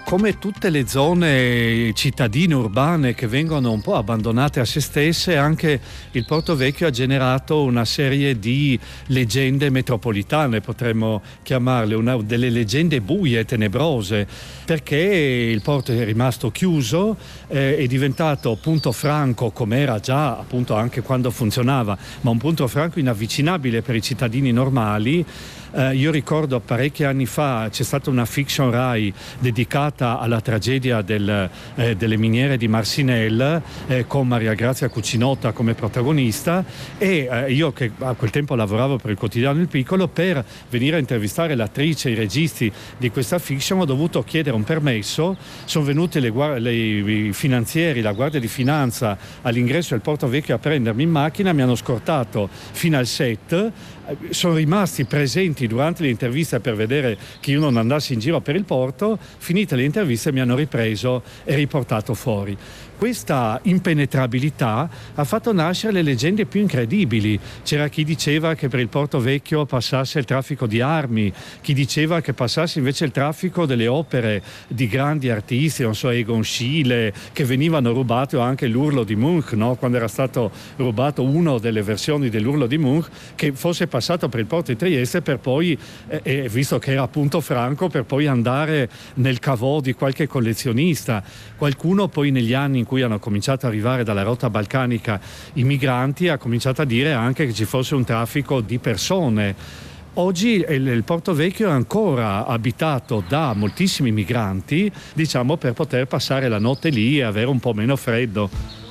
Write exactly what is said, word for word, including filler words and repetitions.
Come tutte le zone cittadine urbane che vengono un po' abbandonate a se stesse, anche il Porto Vecchio ha generato una serie di leggende metropolitane, potremmo chiamarle, una, delle leggende buie, tenebrose, perché il porto è rimasto chiuso, eh, è diventato punto franco, come era già appunto anche quando funzionava, ma un punto franco inavvicinabile per i cittadini normali. Uh, io ricordo parecchi anni fa c'è stata una fiction Rai dedicata alla tragedia del, eh, delle miniere di Marcinelle, eh, con Maria Grazia Cucinotta come protagonista, e eh, io che a quel tempo lavoravo per il quotidiano Il Piccolo, per venire a intervistare l'attrice e i registi di questa fiction ho dovuto chiedere un permesso. Sono venuti le, le, i finanzieri, la Guardia di Finanza all'ingresso del Porto Vecchio a prendermi in macchina, mi hanno scortato fino al set. Sono rimasti presenti durante l'intervista per vedere che io non andassi in giro per il porto. Finite le interviste mi hanno ripreso e riportato fuori. Questa impenetrabilità ha fatto nascere le leggende più incredibili. C'era chi diceva che per il Porto Vecchio passasse il traffico di armi, chi diceva che passasse invece il traffico delle opere di grandi artisti, non so, Egon Schiele, che venivano rubate, o anche l'Urlo di Munch, no? Quando era stato rubato una delle versioni dell'Urlo di Munch, che fosse passato per il porto di Trieste per poi, eh, visto che era appunto franco, per poi andare nel caveau di qualche collezionista. Qualcuno poi negli anni in cui hanno cominciato ad arrivare dalla rotta balcanica i migranti ha cominciato a dire anche che ci fosse un traffico di persone. Oggi il Porto Vecchio è ancora abitato da moltissimi migranti, diciamo, per poter passare la notte lì e avere un po' meno freddo.